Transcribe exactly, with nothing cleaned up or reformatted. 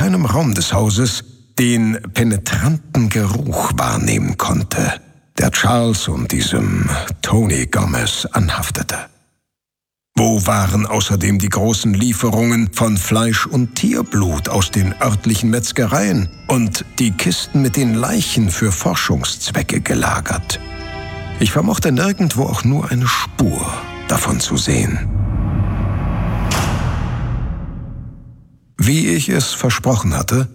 keinem Raum des Hauses den penetranten Geruch wahrnehmen konnte, der Charles und diesem Tony Gomez anhaftete. Wo waren außerdem die großen Lieferungen von Fleisch und Tierblut aus den örtlichen Metzgereien und die Kisten mit den Leichen für Forschungszwecke gelagert? Ich vermochte nirgendwo auch nur eine Spur davon zu sehen. Wie ich es versprochen hatte,